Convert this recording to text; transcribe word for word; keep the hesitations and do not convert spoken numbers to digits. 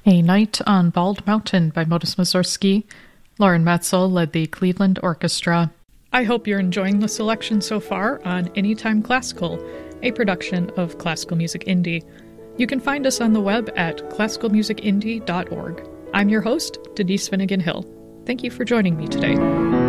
A Night on Bald Mountain by Modest Mussorgsky. Lauren Metzl led the Cleveland Orchestra. I hope you're enjoying the selection so far on Anytime Classical, a production of Classical Music Indie. You can find us on the web at classical music indie dot org. I'm your host, Denise Finnegan Hill. Thank you for joining me today.